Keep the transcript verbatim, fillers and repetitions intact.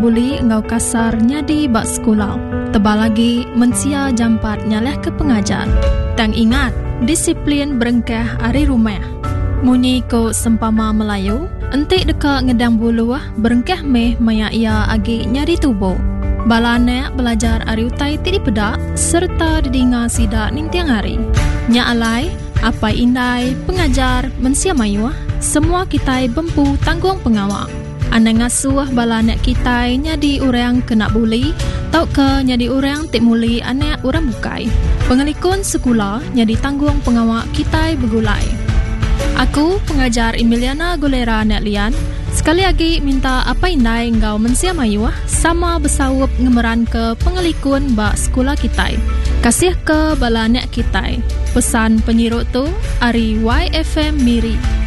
buli ngau kasarnya di bak sekolah. Tebal lagi mensia jampat nyaleh ke pengajar. Tang ingat, disiplin berengkah ari rumah. Munyi ko sempama Melayu, entik deka ngedang buluah berengkah meh maya ia agi nyari tubuh. Balane belajar ari utai tidi pedak serta didinga sidak nintiang hari. Nya alai, apa indai, pengajar, mensia mayuah, semua kitai bempu tanggung pengawak. Ane ngasuh balane kitai nyadi urang kena buli, tau ke nyadi urang tik muli ane urang bukai. Pengelikun sekolah nyadi tanggung pengawak kitai begulai. Aku, pengajar Emiliana Gulera Netlian, sekali lagi minta apa indai engkau mensia mayuah sama bersawup ngemeran ke pengelikun bak sekolah kitai. Kasih ke bala nek kitai. Pesan penyiruk tu, Ari Y F M Miri.